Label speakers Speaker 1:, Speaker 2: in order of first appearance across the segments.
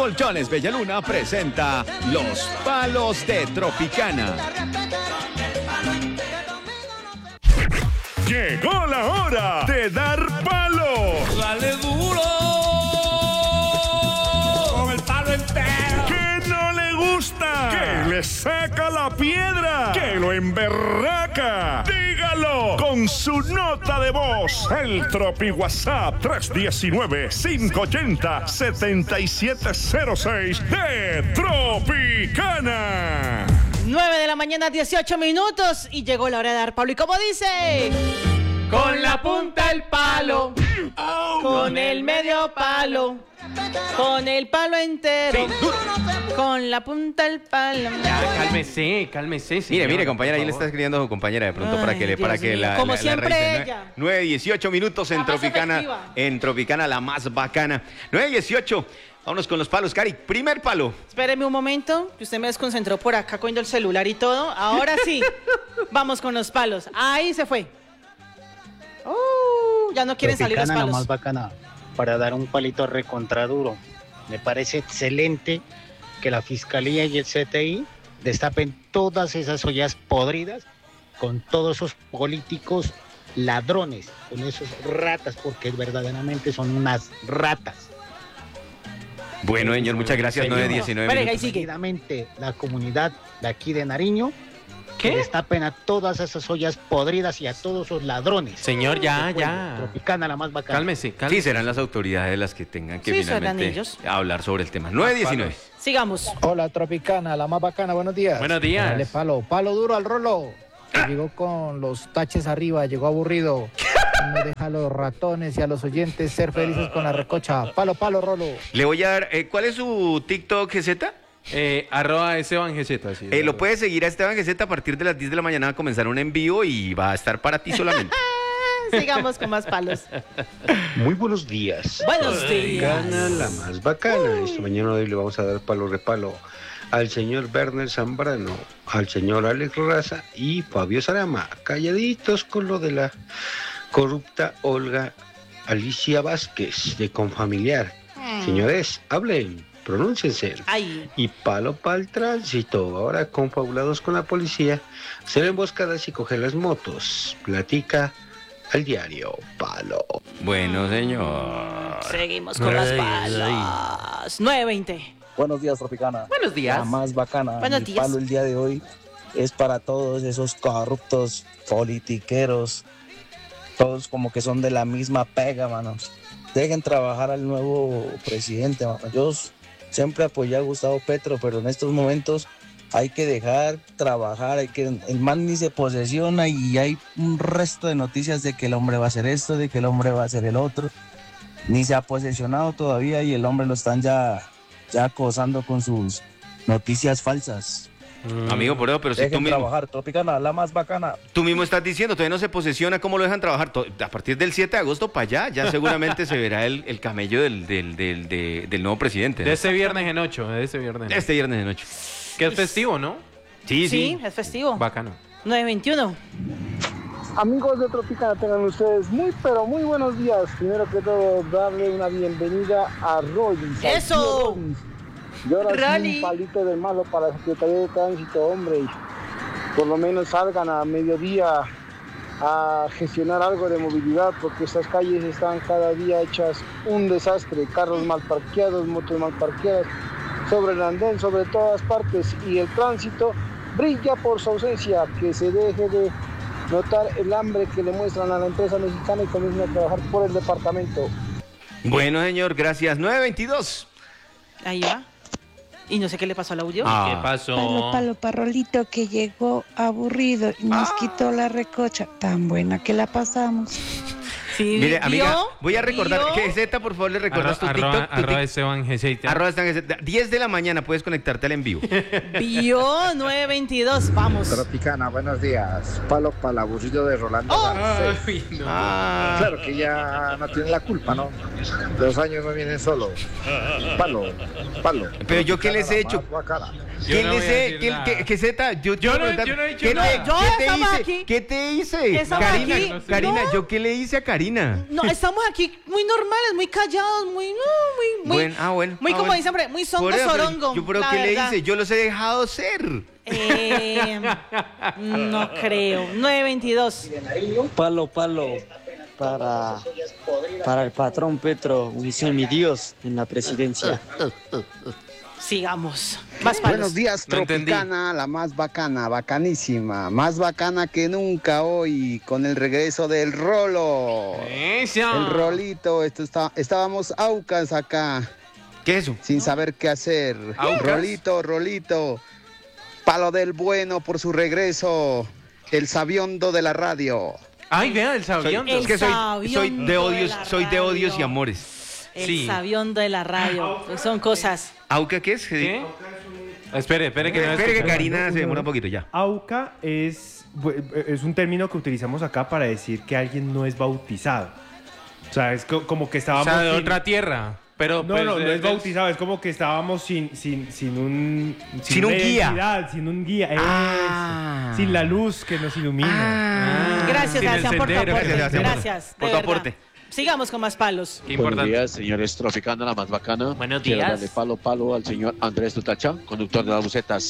Speaker 1: Colchones Bellaluna presenta Los Palos de Tropicana.
Speaker 2: Llegó la hora de dar palo.
Speaker 3: Dale duro con el palo entero.
Speaker 2: Que no le gusta, que le saca la piedra, que lo emberraca. Dígalo con su nota de voz. El Tropi WhatsApp 319-580-7706 de Tropicana.
Speaker 4: 9:18 a.m. y llegó la hora de dar palo. ¿Y cómo dice?
Speaker 3: Con la punta el palo.
Speaker 4: Con el medio palo. Con el palo entero.
Speaker 3: Sí, duro.
Speaker 4: Con la punta el palo.
Speaker 3: Ya, cálmese.
Speaker 1: Mire, compañera, ahí le está escribiendo a su compañera de pronto para que
Speaker 4: Dios mío.
Speaker 1: la
Speaker 4: Como
Speaker 1: la
Speaker 4: siempre
Speaker 1: revise.
Speaker 4: ella.
Speaker 1: 9:18
Speaker 4: La más
Speaker 1: Tropicana,
Speaker 4: efectiva.
Speaker 1: en Tropicana la más bacana. 9:18. Vámonos con los palos, Cari. Primer palo.
Speaker 4: Espéreme un momento, que usted me desconcentró por acá cogiendo el celular y todo. Ahora sí, vamos con los palos. Ahí se fue. Ya no quieren salir los
Speaker 5: Tropicana, la
Speaker 4: palos.
Speaker 5: más bacana, para dar un palito recontraduro. Me parece excelente que la Fiscalía y el CTI destapen todas esas ollas podridas con todos esos políticos ladrones, con esos ratas, porque verdaderamente son unas ratas.
Speaker 1: Bueno, señor, muchas gracias.
Speaker 3: Señor.
Speaker 1: 9:19
Speaker 4: Espere, ahí
Speaker 1: minutos.
Speaker 4: sigue.
Speaker 5: Seguidamente, la comunidad de aquí de Nariño,
Speaker 3: ¿Qué?
Speaker 5: que destapen a todas esas ollas podridas y a todos esos ladrones.
Speaker 3: Señor, ya.
Speaker 5: Tropicana, la más bacana.
Speaker 3: Cálmese.
Speaker 1: Sí, serán las autoridades las que tengan que
Speaker 4: Sí, serán
Speaker 1: finalmente
Speaker 4: ellos.
Speaker 1: hablar sobre el tema. 9:19.
Speaker 4: Sigamos.
Speaker 6: Hola Tropicana, la más bacana, buenos días.
Speaker 3: Buenos días.
Speaker 6: Dale palo duro al Rolo. Que llegó con los taches arriba, llegó aburrido. No deja a los ratones y a los oyentes ser felices con la recocha. Palo, Rolo.
Speaker 1: Le voy a dar, ¿cuál es su TikTok, GZ?
Speaker 3: @EstebanGZ, sí.
Speaker 1: Lo puedes seguir a Esteban GZ a partir de las 10 de la mañana. Va a comenzar un en vivo y va a estar para ti solamente.
Speaker 4: Sigamos con más palos.
Speaker 7: Muy buenos días.
Speaker 4: Buenos días.
Speaker 7: Gana la más bacana. Esta mañana hoy le vamos a dar palo repalo al señor Werner Zambrano, al señor Alex Raza y Fabio Sarama, calladitos con lo de la corrupta Olga Alicia Vázquez de Confamiliar. Señores, hablen, pronúnciense.
Speaker 4: Ay.
Speaker 7: Y palo para el tránsito. Ahora confabulados con la policía, se ven emboscadas y cogen las motos. Platica al diario Palo.
Speaker 1: Bueno, señor.
Speaker 4: Seguimos con las palos. 9:20.
Speaker 6: Buenos días, Tropicana.
Speaker 3: Buenos días.
Speaker 6: La más bacana.
Speaker 4: Buenos
Speaker 6: Mi
Speaker 4: días.
Speaker 6: palo el día de hoy es para todos esos corruptos politiqueros. Todos como que son de la misma pega, manos. Dejen trabajar al nuevo presidente, mano. Yo siempre apoyé a Gustavo Petro, pero en estos momentos hay que dejar trabajar, el man ni se posesiona y hay un resto de noticias de que el hombre va a hacer esto, de que el hombre va a hacer el otro. Ni se ha posesionado todavía y el hombre lo están ya acosando con sus noticias falsas.
Speaker 1: Amigo, pero si
Speaker 6: Dejen trabajar, Tropicana, la más bacana.
Speaker 1: tú mismo estás diciendo, todavía no se posesiona, ¿cómo lo dejan trabajar? A partir del 7 de agosto para allá, ya seguramente se verá el camello del nuevo presidente. ¿no?
Speaker 3: De ese viernes en 8.
Speaker 1: Este viernes de noche.
Speaker 3: Que es festivo, ¿no?
Speaker 4: Sí, es festivo.
Speaker 3: Bacano.
Speaker 4: 9:21.
Speaker 8: Amigos de Tropicana, tengan ustedes pero muy buenos días. Primero que todo, darle una bienvenida a Rollis.
Speaker 4: ¡Eso!
Speaker 8: Y ahora sí,
Speaker 4: Rolly.
Speaker 8: un palito de malo para la Secretaría de Tránsito, hombre. Por lo menos salgan a mediodía a gestionar algo de movilidad, porque estas calles están cada día hechas un desastre. Carros mal parqueados, motos mal parqueadas, sobre el andén, sobre todas partes. Y el tránsito brilla por su ausencia. Que se deje de notar el hambre que le muestran a la empresa mexicana y comiencen a trabajar por el departamento.
Speaker 1: Bueno, señor, gracias. 9:22.
Speaker 4: Ahí va. Y no sé qué le pasó al audio.
Speaker 1: Ah.
Speaker 3: ¿Qué pasó?
Speaker 9: Palo, parrolito que llegó aburrido y nos quitó la recocha. Tan buena que la pasamos.
Speaker 4: Sí,
Speaker 1: Mire,
Speaker 4: ¿vio?
Speaker 1: amiga, voy a recordar.
Speaker 4: ¿Vio?
Speaker 1: Que Z, por favor, le recuerdas tu TikTok.
Speaker 3: @EstebanGZ.
Speaker 1: @EstebanGZ. 10 de la mañana puedes conectarte al en vivo.
Speaker 4: Vio 9:22. Vamos.
Speaker 6: Tropicana, buenos días. Palo para el aburrido de Rolando Garcés.
Speaker 3: Ay, no.
Speaker 6: Claro que ya no tiene la culpa, ¿no? Los años no vienen solos. Palo.
Speaker 1: Pero yo, ¿qué les he hecho?
Speaker 6: Más bacana.
Speaker 1: ¿Qué
Speaker 3: no
Speaker 1: les
Speaker 3: voy a
Speaker 1: he?
Speaker 3: decir
Speaker 1: ¿Qué,
Speaker 3: nada.
Speaker 1: qué Z? Yo
Speaker 3: Yo no he dicho nada.
Speaker 4: Yo estaba aquí.
Speaker 1: ¿Qué te hice?
Speaker 4: Estaba
Speaker 1: Karina,
Speaker 4: aquí.
Speaker 1: Karina,
Speaker 4: No.
Speaker 1: ¿yo qué le hice a Karina? Karina?
Speaker 4: No, estamos aquí muy normales, muy callados, muy
Speaker 1: Bueno.
Speaker 4: muy como dicen, hombre, muy songo
Speaker 1: Por eso, pero
Speaker 4: sorongo.
Speaker 1: Yo creo
Speaker 4: la
Speaker 1: que le
Speaker 4: verdad.
Speaker 1: hice, yo los he dejado ser.
Speaker 4: No creo. 9:22.
Speaker 10: Palo para el patrón Petro, dice mi Dios en la presidencia.
Speaker 4: Sigamos. Más palos.
Speaker 11: Buenos días,
Speaker 3: No entendí.
Speaker 11: Tropicana, la más bacana, bacanísima, más bacana que nunca hoy con el regreso del Rolo.
Speaker 3: ¡Eso!
Speaker 11: El Rolito, estábamos aucas acá,
Speaker 1: ¿Qué es eso?
Speaker 11: sin saber qué hacer.
Speaker 1: ¿Aucas?
Speaker 11: Rolito, palo del bueno por su regreso, el sabiondo de la radio.
Speaker 3: Ay, vea, el sabiondo.
Speaker 4: El
Speaker 1: Es que soy
Speaker 4: sabiondo
Speaker 1: de odios,
Speaker 4: de la
Speaker 1: soy de odios y
Speaker 4: radio.
Speaker 1: amores.
Speaker 4: El
Speaker 3: Sí.
Speaker 4: sabiondo de la radio. Pues son cosas.
Speaker 1: ¿Auca qué es?
Speaker 3: ¿Qué? Espere que no
Speaker 1: Espere que
Speaker 3: escuché.
Speaker 1: Karina se demora un poquito ya.
Speaker 12: AUCA es un término que utilizamos acá para decir que alguien no es bautizado. O sea, es como que
Speaker 3: O
Speaker 12: estábamos...
Speaker 3: sea, de
Speaker 12: sin-
Speaker 3: otra tierra. Pero,
Speaker 12: No,
Speaker 3: pues,
Speaker 12: no es
Speaker 3: del-
Speaker 12: bautizado, es como que estábamos sin un
Speaker 1: Sin un
Speaker 12: una
Speaker 1: guía.
Speaker 12: identidad, sin un guía,
Speaker 1: Ah.
Speaker 12: eso, sin la luz que nos ilumina.
Speaker 3: Ah,
Speaker 4: Gracias,
Speaker 3: sin el
Speaker 4: Sebastián, por tu
Speaker 3: sendero.
Speaker 4: aporte.
Speaker 1: Gracias, Sebastián,
Speaker 4: Gracias.
Speaker 1: por
Speaker 4: de
Speaker 1: tu
Speaker 4: verdad.
Speaker 1: aporte.
Speaker 4: Sigamos con más palos.
Speaker 3: Qué
Speaker 13: Buenos
Speaker 3: importante.
Speaker 13: días, señores Tropicana, la más bacana.
Speaker 3: Buenos
Speaker 13: Quiero
Speaker 3: días.
Speaker 13: darle palo al señor Andrés Tutacha, conductor de la buseta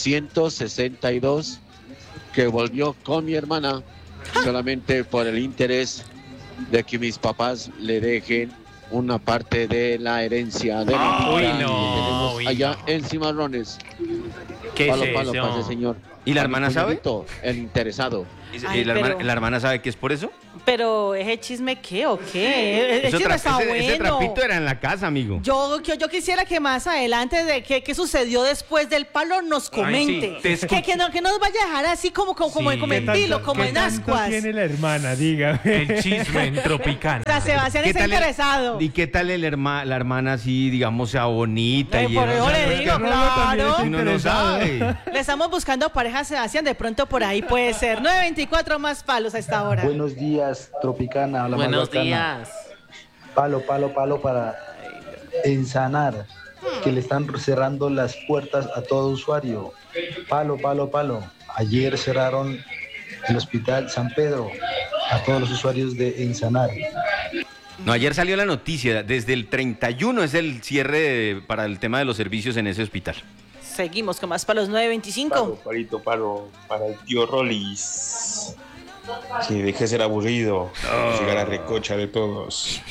Speaker 13: 162, que volvió con mi hermana solamente por el interés de que mis papás le dejen una parte de la herencia de la
Speaker 3: Uy,
Speaker 13: finca
Speaker 3: no,
Speaker 13: que tenemos
Speaker 3: uy,
Speaker 13: allá
Speaker 3: no.
Speaker 13: en Cimarrones.
Speaker 3: ¿Qué
Speaker 13: Palo
Speaker 3: es eso?
Speaker 13: para ese señor.
Speaker 1: ¿Y la
Speaker 13: A mi
Speaker 1: hermana sabe?
Speaker 13: cuñadito, el interesado.
Speaker 4: Ay,
Speaker 1: ¿Y
Speaker 4: pero-
Speaker 1: la hermana sabe que es por eso?
Speaker 4: Pero ese chisme, ¿qué o qué? El
Speaker 1: Ese
Speaker 4: chisme está
Speaker 1: ese
Speaker 4: bueno.
Speaker 1: trapito era en la casa, amigo.
Speaker 4: Yo quisiera que más adelante de qué sucedió después del palo nos comente.
Speaker 3: sí, te escucho.
Speaker 4: que nos vaya a dejar así como
Speaker 3: Sí.
Speaker 4: en
Speaker 3: ¿Qué
Speaker 4: estilo, como
Speaker 12: ¿Qué
Speaker 4: en
Speaker 12: tanto
Speaker 4: ascuas.
Speaker 12: tiene la hermana? Dígame.
Speaker 3: El chisme en Tropicana.
Speaker 4: O sea, Sebastián está interesado.
Speaker 1: ¿Y qué tal la hermana así, digamos, sea bonita?
Speaker 4: Ay,
Speaker 1: y
Speaker 4: por
Speaker 1: eso?
Speaker 4: eso le
Speaker 1: O sea,
Speaker 4: digo,
Speaker 1: no es que
Speaker 4: claro.
Speaker 1: uno no sabe.
Speaker 4: Le estamos buscando pareja a Sebastián, de pronto por ahí puede ser. 9:24 más palos a esta hora.
Speaker 6: Buenos días, Tropicana, la más bacana. Palo para ensanar, que le están cerrando las puertas a todo usuario. Palo. Ayer cerraron el Hospital San Pedro a todos los usuarios de ensanar.
Speaker 1: No, ayer salió la noticia, desde el 31 es el cierre para el tema de los servicios en ese hospital.
Speaker 4: Seguimos con más palos. 9:25.
Speaker 14: Palo para el tío Rollis. Que deje de ser aburrido. Siga la recocha de todos.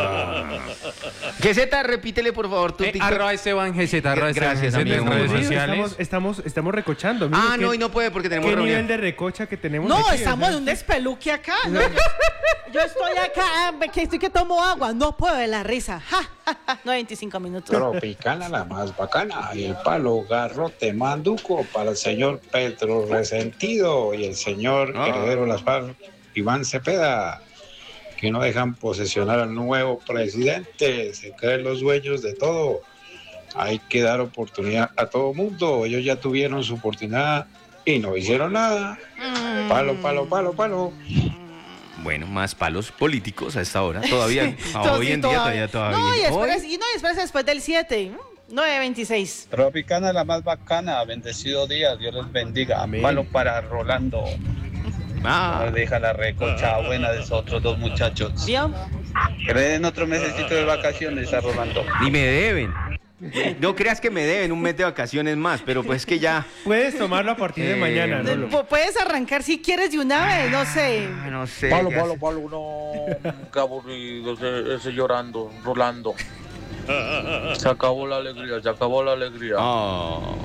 Speaker 1: GZ, repítele por favor tu TikTok.
Speaker 3: Arroba Esteban GZ, arroba Esteban
Speaker 1: Gracias,
Speaker 3: GZ
Speaker 1: amigo,
Speaker 3: en
Speaker 1: muy
Speaker 3: redes
Speaker 1: bien.
Speaker 3: sociales.
Speaker 12: Estamos recochando. Mire
Speaker 1: Ah,
Speaker 12: qué-
Speaker 1: no, y no puede porque tenemos
Speaker 12: ¿Qué
Speaker 1: reunión.
Speaker 12: nivel de recocha que tenemos
Speaker 4: No,
Speaker 12: aquí?
Speaker 4: estamos en un despeluque acá. ¿no? Yo estoy acá, que tomo agua. No puedo de la risa. 9:25 minutos.
Speaker 7: Tropicana, la más bacana. Y el palo garrote manduco para el señor Petro Resentido y el señor heredero de las FARC, Iván Cepeda, que no dejan posesionar al nuevo presidente. Se creen los dueños de todo. Hay que dar oportunidad a todo mundo. Ellos ya tuvieron su oportunidad y no hicieron nada. Palo.
Speaker 1: Bueno, más palos políticos a esta hora. Todavía, hoy en día todavía.
Speaker 4: No, y
Speaker 1: Hoy-
Speaker 4: después después del 7. 9:26.
Speaker 15: Tropicana, la más bacana. Bendecido día. Dios les bendiga. Palo para Rolando.
Speaker 1: Ah.
Speaker 15: Deja la recocha buena de esos otros dos muchachos.
Speaker 4: ¿Vio?
Speaker 15: Que le den otro mesecito de vacaciones a Rolando.
Speaker 1: Ni me deben. No creas que me deben un mes de vacaciones más, pero pues que ya.
Speaker 12: Puedes tomarlo a partir de mañana, ¿no?
Speaker 4: Puedes arrancar si quieres de una vez, no sé.
Speaker 1: No sé.
Speaker 16: Palo,
Speaker 1: ya
Speaker 16: no. Qué aburrido ese llorando, Rolando. Se acabó la alegría.
Speaker 1: Oh.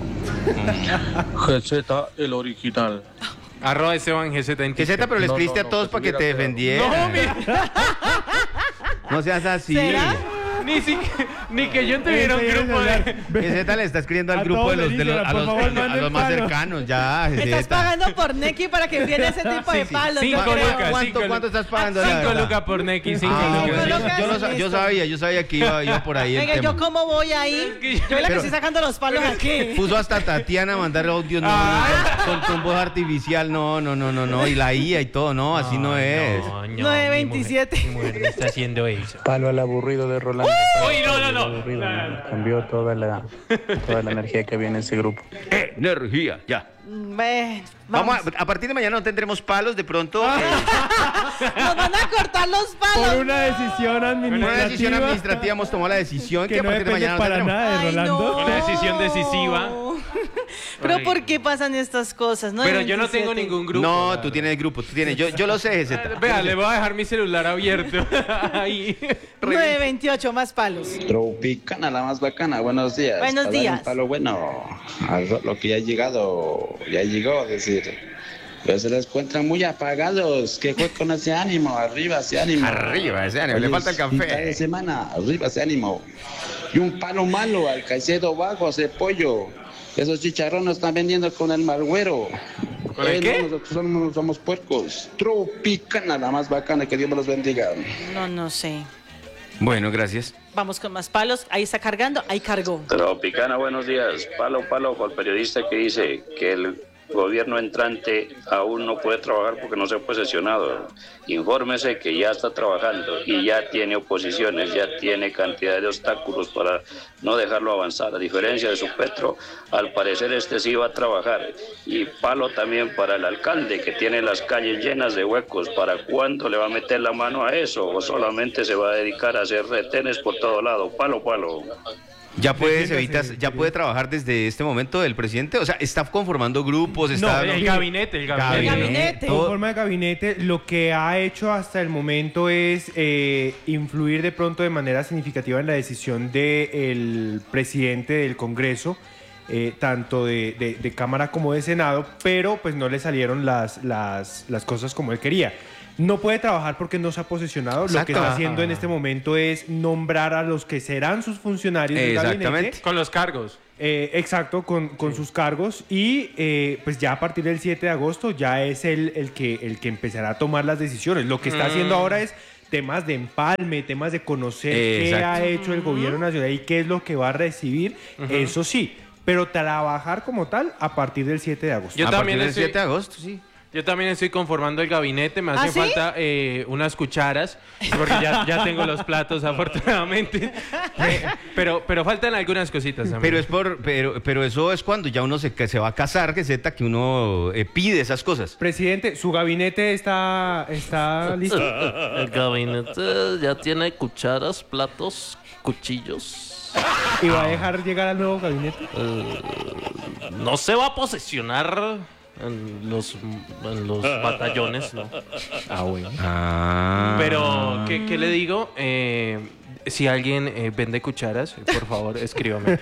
Speaker 16: GZ, el original.
Speaker 3: Arroba Esteban GZ en
Speaker 1: GZ,
Speaker 3: TikTok.
Speaker 1: pero le escribiste a todos para que te defendieran.
Speaker 3: No, mira.
Speaker 1: No seas así.
Speaker 3: ¿Será? Ni que yo tuviera un grupo de...
Speaker 1: GZ le está escribiendo al
Speaker 12: A
Speaker 1: grupo
Speaker 12: todos
Speaker 1: de los,
Speaker 12: le
Speaker 1: de los-
Speaker 12: dicen,
Speaker 1: a
Speaker 12: por
Speaker 1: los,
Speaker 12: favor,
Speaker 1: a
Speaker 12: manden
Speaker 1: los más
Speaker 12: palo.
Speaker 1: cercanos, ya.
Speaker 4: Estás
Speaker 1: GZ.
Speaker 4: pagando por Neki para que envíen ese tipo de palos.
Speaker 3: Cinco
Speaker 4: yo creo.
Speaker 3: lucas,
Speaker 1: ¿Cuánto estás pagando? la
Speaker 3: 5
Speaker 1: verdad?
Speaker 3: lucas por Neki, 5
Speaker 1: Ah,
Speaker 3: lucas.
Speaker 1: bueno, yo sabía que iba por ahí el
Speaker 4: Venga,
Speaker 1: tema.
Speaker 4: ¿yo cómo voy ahí? Yo la que
Speaker 1: Pero-
Speaker 4: estoy sacando los palos aquí.
Speaker 1: Puso hasta Tatiana a mandar audios con voz artificial, no, y la IA y todo, no, así no es.
Speaker 4: 9:27.
Speaker 3: Mi mujer no está haciendo eso.
Speaker 6: Palo al aburrido de Rolando.
Speaker 3: Uy, no.
Speaker 10: Cambió toda la energía que había en ese grupo.
Speaker 1: Energía, ya.
Speaker 4: Bueno,
Speaker 1: Vamos a partir de mañana no tendremos palos, de pronto.
Speaker 4: nos van a cortar los palos.
Speaker 12: Por una decisión administrativa.
Speaker 1: Hemos tomado la decisión que a
Speaker 12: no
Speaker 1: partir de
Speaker 12: depende
Speaker 1: mañana
Speaker 12: para
Speaker 1: no tendremos.
Speaker 12: nada de Rolando.
Speaker 3: Una decisión decisiva.
Speaker 4: Pero ¿por qué pasan estas cosas?
Speaker 3: Pero yo no tengo ningún grupo.
Speaker 1: No, tú tienes grupo, tú tienes. Yo lo sé, GZ.
Speaker 3: Vea, le voy a dejar mi celular abierto. Ahí.
Speaker 4: 928 más palos.
Speaker 17: Tropicana, la más bacana. Buenos días.
Speaker 4: Buenos
Speaker 17: Para dar
Speaker 4: días.
Speaker 17: un palo bueno. Lo que ya llegó, decir. Pero se les encuentran muy apagados. Que fue con ese ánimo. Arriba ese ánimo.
Speaker 1: Arriba ese ánimo. Le falta el café.
Speaker 17: Mitad de semana. Arriba ese ánimo. Y un palo malo al Caicedo Bajo, ese pollo. Esos chicharrones están vendiendo con el malgüero.
Speaker 3: ¿Con el qué?
Speaker 17: Nosotros no somos puercos. Tropicana, la más bacana. Que Dios me los bendiga.
Speaker 4: No sé.
Speaker 1: Bueno, gracias.
Speaker 4: Vamos con más palos. Ahí está cargando, ahí cargó.
Speaker 18: Tropicana, buenos días. Palo con el periodista que dice que el gobierno entrante aún no puede trabajar porque no se ha posesionado. Infórmese que ya está trabajando y ya tiene oposiciones, ya tiene cantidad de obstáculos para no dejarlo avanzar. A diferencia de su Petro, al parecer sí va a trabajar. Y palo también para el alcalde, que tiene las calles llenas de huecos. ¿Para cuándo le va a meter la mano a eso? ¿O solamente se va a dedicar a hacer retenes por todo lado? Palo.
Speaker 1: Ya puede trabajar desde este momento el presidente, o sea, está conformando grupos, está...
Speaker 3: El gabinete.
Speaker 12: Todo forma de gabinete, lo que ha hecho hasta el momento es influir de pronto de manera significativa en la decisión del presidente del Congreso, tanto de Cámara como de Senado, pero pues no le salieron las cosas como él quería. No puede trabajar porque no se ha posesionado.
Speaker 1: Exacto.
Speaker 12: Lo que está haciendo en este momento es nombrar a los que serán sus funcionarios del gabinete.
Speaker 3: Con los cargos.
Speaker 12: Exacto, con sus cargos. Y pues ya a partir del 7 de agosto ya es el que empezará a tomar las decisiones. Lo que está haciendo ahora es temas de empalme, temas de conocer qué ha hecho el gobierno nacional y qué es lo que va a recibir. Eso sí, pero trabajar como tal a partir del 7 de agosto.
Speaker 3: Yo
Speaker 1: a
Speaker 3: también
Speaker 1: partir del 7 de agosto, sí.
Speaker 3: Yo también estoy conformando el gabinete, me hace falta unas cucharas, porque ya tengo los platos afortunadamente, pero faltan algunas cositas también.
Speaker 1: Pero eso es cuando ya uno se va a casar, que uno pide esas cosas.
Speaker 12: Presidente, ¿su gabinete está listo?
Speaker 19: El gabinete ya tiene cucharas, platos, cuchillos.
Speaker 12: ¿Y va a dejar llegar al nuevo gabinete?
Speaker 19: No se va a posesionar en los batallones, ¿no?
Speaker 12: Bueno.
Speaker 3: Pero, ¿qué le digo? Si alguien vende cucharas, por favor, escríbame.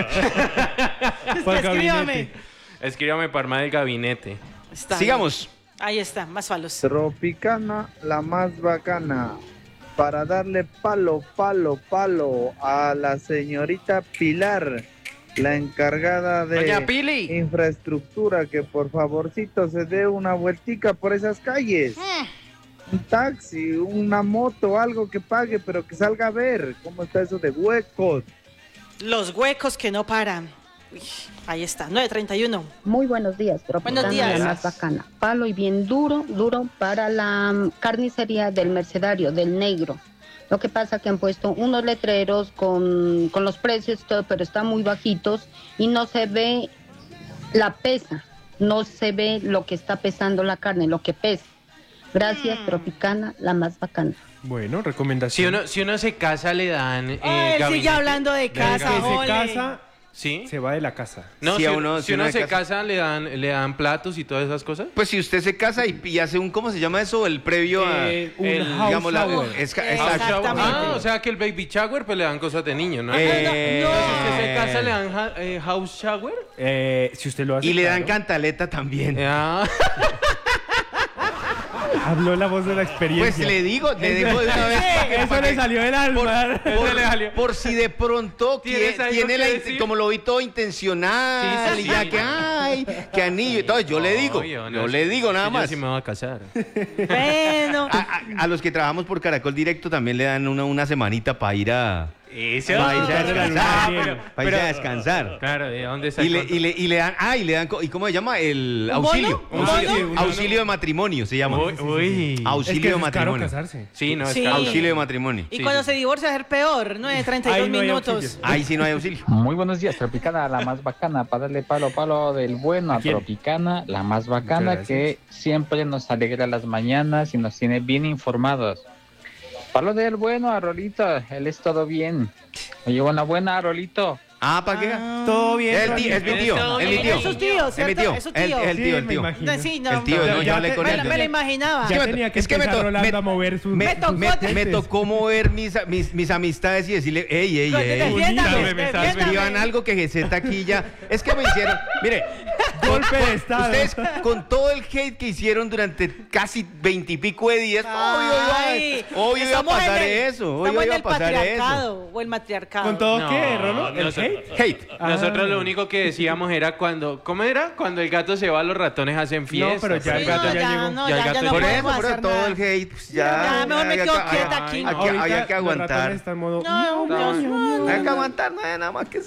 Speaker 3: Escríbame para armar el gabinete.
Speaker 1: Sigamos.
Speaker 4: Ahí está, más palos.
Speaker 11: Tropicana, la más bacana. Para darle palo a la señorita Pilar, la encargada de
Speaker 3: Doña Pili.
Speaker 11: infraestructura, que por favorcito se dé una vueltica por esas calles. Un taxi, una moto, algo que pague, pero que salga a ver cómo está eso de huecos.
Speaker 4: Los huecos que no paran. Uy, ahí está, 931.
Speaker 20: Muy buenos días, Tropicana,
Speaker 4: Buenos días.
Speaker 20: la más bacana. Palo y bien duro para la carnicería del Mercedario, del Negro. Lo que pasa que han puesto unos letreros con los precios y todo, pero están muy bajitos y no se ve la pesa, no se ve lo que está pesando la carne, lo que pesa. Gracias, Tropicana, la más bacana.
Speaker 12: Bueno, recomendación.
Speaker 3: Si uno se casa, le dan
Speaker 4: Él
Speaker 3: gabinete.
Speaker 4: sigue hablando de casa,
Speaker 12: El que se
Speaker 4: ole.
Speaker 12: casa,
Speaker 3: ¿Sí?
Speaker 12: se va de la casa.
Speaker 3: No,
Speaker 1: Si
Speaker 3: si
Speaker 1: a
Speaker 3: uno
Speaker 1: uno
Speaker 3: se casa, le dan platos y todas esas cosas.
Speaker 1: Pues si usted se casa y hace un, ¿cómo se llama eso? El previo a...
Speaker 12: house shower.
Speaker 3: Exactamente. O sea que el baby shower pues le dan cosas de niño, ¿no?
Speaker 1: No.
Speaker 3: Si usted se casa, le dan house shower.
Speaker 12: Si usted lo hace.
Speaker 1: Y le dan cantaleta también.
Speaker 12: Habló la voz de la experiencia.
Speaker 1: Pues le digo de una vez.
Speaker 12: Eso le salió del alma.
Speaker 1: Por si de pronto
Speaker 3: ¿Tienes algo
Speaker 1: tiene
Speaker 3: que decir?
Speaker 1: como lo vi todo intencional,
Speaker 3: Sí.
Speaker 1: y ya que ay, que anillo. Entonces yo le digo, nada más.
Speaker 3: Yo sí me voy a casar.
Speaker 4: Bueno.
Speaker 1: A los que trabajamos por Caracol Directo también le dan una semanita para ir a
Speaker 3: Eso.
Speaker 1: Va a irse a
Speaker 12: Pero-
Speaker 1: descansar. Va a irse a descansar.
Speaker 3: Claro, ¿de dónde
Speaker 1: Y le dan, ¿y cómo se llama? El
Speaker 4: ¿Un
Speaker 1: auxilio.
Speaker 4: bono? ¿Un bono?
Speaker 1: Auxilio de matrimonio se llama.
Speaker 3: Uy.
Speaker 1: Auxilio de
Speaker 12: es caro
Speaker 1: matrimonio.
Speaker 12: casarse.
Speaker 3: Sí, no, es
Speaker 4: Sí.
Speaker 3: caro.
Speaker 1: Auxilio de matrimonio.
Speaker 4: Y cuando se divorcia va a ser peor, 9:32
Speaker 12: Ahí no hay
Speaker 4: minutos.
Speaker 12: auxilio.
Speaker 1: Ahí sí no hay auxilio.
Speaker 21: Muy buenos días, Tropicana, la más bacana, para darle palo a palo del bueno a
Speaker 12: quién?
Speaker 21: Tropicana, la más bacana
Speaker 12: Muchas
Speaker 21: que siempre nos alegra las mañanas y nos tiene bien informados. Palo del bueno a Rolito, él es todo bien. Oye, buena, Rolito.
Speaker 1: ¿para qué?
Speaker 12: Todo bien.
Speaker 1: Es mi tío, es mi tío.
Speaker 4: Es su tío,
Speaker 1: Es mi
Speaker 4: ¿cierto?
Speaker 1: tío.
Speaker 4: Es su
Speaker 1: El
Speaker 4: tío.
Speaker 1: tío, el
Speaker 12: me
Speaker 1: tío.
Speaker 12: imagino.
Speaker 4: Sí, no,
Speaker 1: El tío, no, yo hablé con él.
Speaker 4: me lo imaginaba.
Speaker 12: Ya
Speaker 1: Es que
Speaker 12: tenía que
Speaker 1: es que me
Speaker 12: empezar
Speaker 1: to-
Speaker 12: Rolando
Speaker 1: me-
Speaker 12: a mover sus...
Speaker 1: Me tocó mover mis amistades y decirle, ey. Escriban algo que GZ aquí ya. Es que me hicieron, mire,
Speaker 12: Golpe de estado.
Speaker 1: ustedes con todo el hate que hicieron durante casi 20 y pico de días, obvio iba a pasar eso. Obvio
Speaker 4: Estamos en
Speaker 1: iba a
Speaker 4: el
Speaker 1: pasar eso.
Speaker 4: patriarcado o el matriarcado.
Speaker 12: ¿Con todo qué, Rolo? ¿El
Speaker 3: nosotros-
Speaker 12: hate?
Speaker 1: Hate.
Speaker 3: Nosotros lo único que decíamos era ¿cómo era? Cuando el gato se va, los ratones hacen fiesta.
Speaker 12: No, pero ya el
Speaker 4: Sí,
Speaker 12: gato
Speaker 4: no,
Speaker 12: ya
Speaker 4: ya
Speaker 12: llegó.
Speaker 4: no,
Speaker 3: Ya el
Speaker 4: ya
Speaker 3: gato
Speaker 4: no
Speaker 1: Por
Speaker 4: podemos
Speaker 1: eso,
Speaker 4: hacer
Speaker 1: todo
Speaker 4: nada.
Speaker 1: el hate, pues ya.
Speaker 4: Ya, mejor me quedo quieta aquí.
Speaker 1: Había que
Speaker 12: Los ratones
Speaker 1: aguantar.
Speaker 12: están en modo...
Speaker 4: No,
Speaker 1: Hay que aguantar nada más que eso.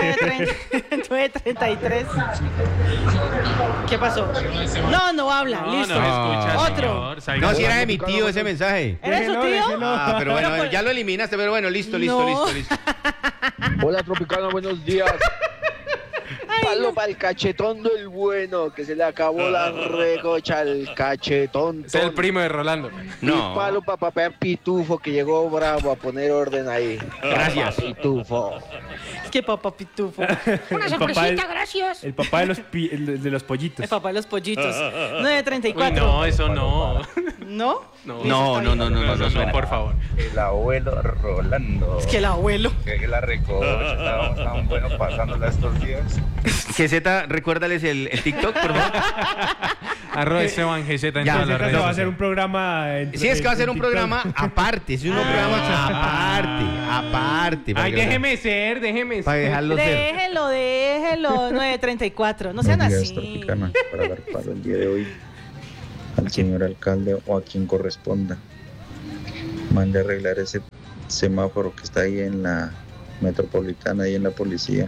Speaker 4: 9:33. ¿Qué pasó? No habla,
Speaker 3: No,
Speaker 4: listo.
Speaker 3: no escucha,
Speaker 4: Otro.
Speaker 3: señor. Salga.
Speaker 1: No, si era de mi tío ese mensaje.
Speaker 4: ¿Eres su tío?
Speaker 1: Ah, pero bueno, ya lo eliminaste, pero bueno, listo.
Speaker 22: Hola, Tropicana, buenos días. Palo para el cachetón del bueno, que se le acabó la recocha al cachetón.
Speaker 3: Es el primo de Rolando.
Speaker 22: Y palo para papá Pitufo, que llegó bravo a poner orden ahí.
Speaker 1: Gracias.
Speaker 22: Papá Pitufo.
Speaker 4: Es que papá Pitufo.
Speaker 12: Una sorpresita, gracias. El papá de los pollitos.
Speaker 4: El papá de los pollitos.
Speaker 3: Uy,
Speaker 4: 9:34.
Speaker 3: no, eso no.
Speaker 4: ¿No?
Speaker 1: No,
Speaker 3: por favor.
Speaker 23: El abuelo Rolando.
Speaker 4: Es que el abuelo.
Speaker 23: Que la recocha, estábamos tan buenos pasándola estos días.
Speaker 1: GZ, recuérdales el TikTok, por favor.
Speaker 3: @Esteban GZ en
Speaker 1: Ya,
Speaker 3: todas las
Speaker 12: Se
Speaker 3: redes.
Speaker 12: va a hacer un programa...
Speaker 1: Sí, es que va a ser un programa aparte. Es un programa aparte.
Speaker 3: Ay, déjeme ser.
Speaker 1: Para dejarlo ser.
Speaker 4: Déjelo. 9:34. No sean
Speaker 23: Buenos días,
Speaker 4: así.
Speaker 23: Tropicana, para dar palo el día de hoy al señor alcalde o a quien corresponda. Mande a arreglar ese semáforo que está ahí en la metropolitana y en la policía.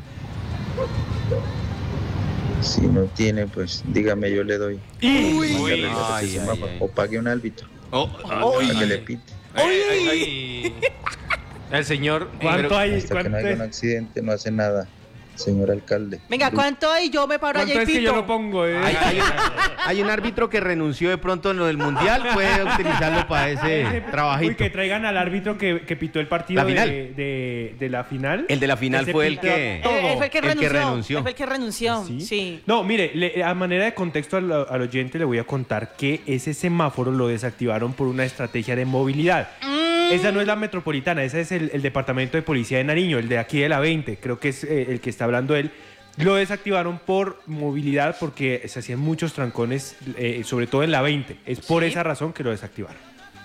Speaker 23: Si no tiene, pues dígame, yo le doy. Mande a arreglar ese semáforo. O pague un árbitro para que le pite.
Speaker 3: El señor.
Speaker 23: Hasta que no haya un accidente, no hace nada, señor alcalde.
Speaker 4: Venga, ¿cuánto hay? Yo me paro allá y
Speaker 12: ¿Cuánto es que
Speaker 4: pito.
Speaker 12: yo lo pongo?
Speaker 1: Hay un árbitro que renunció de pronto en lo del mundial. Puede utilizarlo para ese trabajito.
Speaker 12: Uy, que traigan al árbitro que pitó el partido
Speaker 1: La final.
Speaker 12: de la final.
Speaker 1: El de la final
Speaker 12: Ese
Speaker 1: fue el
Speaker 12: pitó
Speaker 1: que...
Speaker 12: todo.
Speaker 4: Fue el que renunció.
Speaker 1: renunció.
Speaker 4: Fue el que renunció. Sí.
Speaker 12: No, mire, a manera de contexto al oyente le voy a contar que ese semáforo lo desactivaron por una estrategia de movilidad. Esa no es la metropolitana, ese es el departamento de policía de Nariño, el de aquí de la 20, creo que es el que está hablando él. Lo desactivaron por movilidad porque se hacían muchos trancones, sobre todo en la 20. Es por esa razón que lo desactivaron.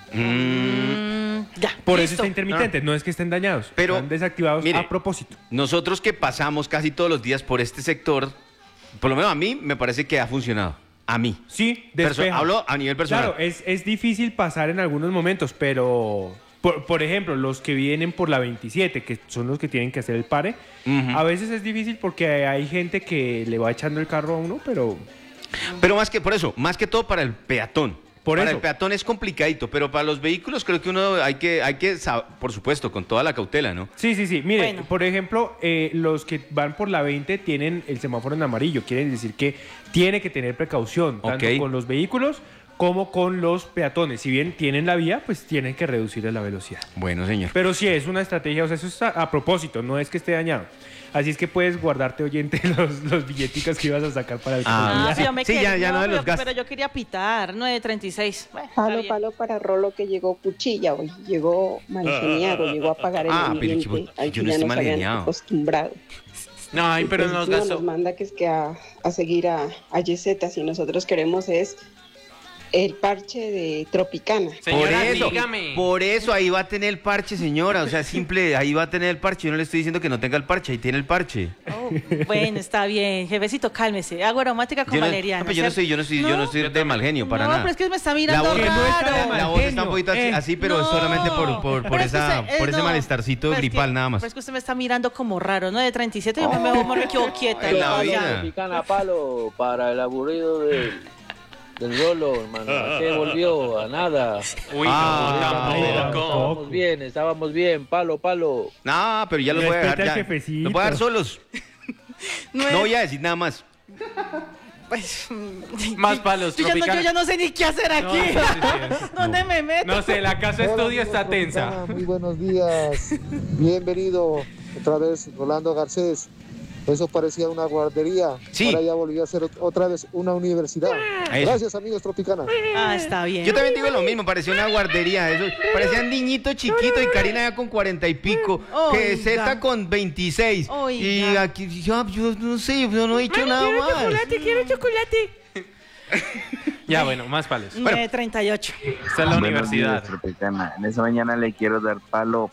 Speaker 4: Ya.
Speaker 12: Por
Speaker 4: listo.
Speaker 12: eso está intermitente, no es que estén dañados,
Speaker 1: Pero,
Speaker 12: están desactivados
Speaker 1: mire,
Speaker 12: a propósito.
Speaker 1: Nosotros que pasamos casi todos los días por este sector, por lo menos a mí me parece que ha funcionado. A mí.
Speaker 12: Sí, despeja.
Speaker 1: Hablo a nivel personal.
Speaker 12: Claro, es difícil pasar en algunos momentos, pero... Por ejemplo, los que vienen por la 27, que son los que tienen que hacer el pare, a veces es difícil porque hay gente que le va echando el carro a uno, pero...
Speaker 1: Pero más que todo para el peatón. Para
Speaker 12: eso.
Speaker 1: el peatón es complicadito, pero para los vehículos creo que uno hay que por supuesto, con toda la cautela, ¿no?
Speaker 12: Sí. Mire, por ejemplo, los que van por la 20 tienen el semáforo en amarillo. Quiere decir que tiene que tener precaución, tanto con los vehículos como con los peatones. Si bien tienen la vía, pues tienen que reducir la velocidad.
Speaker 1: Bueno, señor.
Speaker 12: Pero sí es una estrategia, o sea, eso está a propósito, no es que esté dañado. Así es que puedes guardarte, oyente, los billeticos que ibas a sacar para el
Speaker 4: Sí, yo me quedé,
Speaker 1: ya no de los gastos.
Speaker 4: pero yo quería pitar, 9:36. Bueno, está bien.
Speaker 24: Palo para Rolo, que llegó cuchilla hoy, llegó mal geniado, llegó a pagar el ambiente. Al
Speaker 1: yo
Speaker 24: que
Speaker 1: no
Speaker 24: ya
Speaker 1: estoy
Speaker 24: nos
Speaker 1: mal
Speaker 24: habían
Speaker 1: geniado.
Speaker 24: acostumbrado.
Speaker 3: No, pero no nos
Speaker 24: No
Speaker 3: gastó.
Speaker 24: nos manda que es que a seguir a Yeseta, si nosotros queremos es el parche de Tropicana.
Speaker 3: Señora,
Speaker 1: por eso ahí va a tener el parche, señora. O sea, simple, ahí va a tener el parche. Yo no le estoy diciendo que no tenga el parche, ahí tiene el parche.
Speaker 4: Bueno, está bien. Jefecito, cálmese. Agua aromática con valeriana.
Speaker 1: Yo no estoy de mal genio para nada.
Speaker 4: No, pero es que me está mirando raro.
Speaker 1: La voz está un poquito así, pero es solamente por ese malestarcito gripal nada más.
Speaker 4: Pero es que usted me está mirando como raro, ¿no? De 37 yo me quedo quieta.
Speaker 1: En la vida.
Speaker 22: Tropicana palo para el aburrido del Rolo, hermano. ¿Qué volvió? A nada.
Speaker 3: Uy, tampoco.
Speaker 22: Estábamos bien, palo.
Speaker 1: No, pero ya los voy a dejar ya. Los voy a dejar solos. No voy a decir nada más.
Speaker 4: Pues,
Speaker 3: más palos.
Speaker 4: Yo ya no sé ni qué hacer aquí. ¿Dónde me meto?
Speaker 3: No sé, la casa estudio está tensa.
Speaker 2: Muy buenos días. Bienvenido otra vez, Rolando Garcés. Eso parecía una guardería. Sí. Ahora ya volvió a ser otra vez una universidad. Gracias, amigos Tropicana.
Speaker 4: Está bien.
Speaker 1: Yo también digo lo mismo, parecía una guardería. Eso, parecían niñito chiquito y Karina ya con 40 y pico. Que Z con 26. Oiga. Y aquí, yo no sé, yo no he dicho nada más.
Speaker 4: Quiero chocolate.
Speaker 3: Ya, bueno, más palos.
Speaker 4: Bueno, 38.
Speaker 3: Está en la universidad.
Speaker 23: Tropicana. En esa mañana le quiero dar palo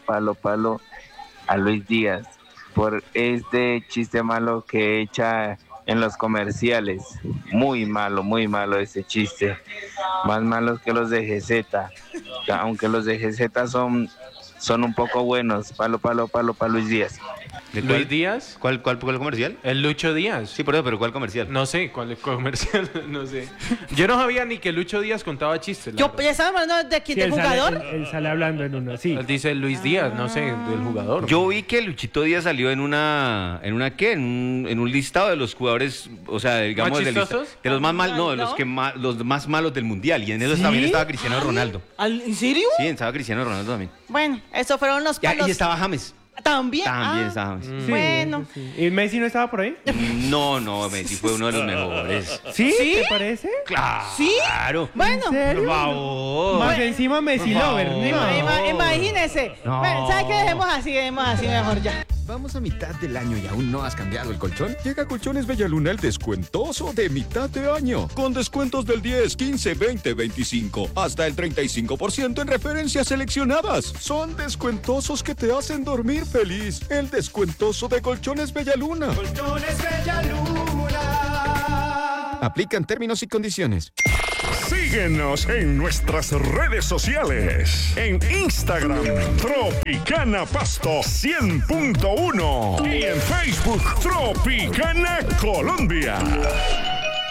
Speaker 23: a Luis Díaz por este chiste malo que echa en los comerciales. Muy malo ese chiste. Más malos que los de GZ. Aunque los de GZ son un poco buenos. Palo para Luis Díaz.
Speaker 3: ¿Luis Díaz?
Speaker 1: ¿Cuál comercial?
Speaker 3: El Lucho Díaz.
Speaker 1: Sí, por eso, pero ¿cuál comercial?
Speaker 3: No sé, ¿cuál comercial? No sé. Yo no sabía ni que Lucho Díaz contaba chistes.
Speaker 4: ¿Ya estaba hablando de quién, del jugador?
Speaker 12: Él sale hablando en uno, sí.
Speaker 3: Él dice Luis Díaz, no sé, del jugador.
Speaker 1: Yo vi que Luchito Díaz salió en una ¿qué? En un listado de los jugadores, o sea, digamos, de los más malos, no, de los más malos del mundial. Y en eso también estaba Cristiano Ronaldo.
Speaker 4: ¿En serio?
Speaker 1: Sí, estaba Cristiano Ronaldo también.
Speaker 4: Bueno, esos fueron los palos.
Speaker 1: Y estaba James.
Speaker 4: También
Speaker 1: estaba James.
Speaker 4: Bueno.
Speaker 12: ¿Y Messi no estaba por ahí?
Speaker 1: No, Messi fue uno de los mejores.
Speaker 12: ¿Sí? ¿Te parece?
Speaker 1: Claro.
Speaker 4: ¿Sí?
Speaker 1: Bueno.
Speaker 12: Por favor. Más encima Messi Lover.
Speaker 4: Imagínese.
Speaker 1: No.
Speaker 4: ¿Sabes qué? Dejemos así mejor ya.
Speaker 5: Vamos a mitad del año y aún no has cambiado el colchón. Llega a Colchones Bellaluna el descuentoso de mitad de año. Con descuentos del 10, 15, 20, 25, hasta el 35% en referencias seleccionadas. Son descuentosos que te hacen dormir feliz. El descuentoso de Colchones Bellaluna.
Speaker 8: Colchones Bellaluna.
Speaker 5: Aplican términos y condiciones.
Speaker 8: Síguenos en nuestras redes sociales. En Instagram, Tropicana Pasto 100.1. Y en Facebook, Tropicana Colombia.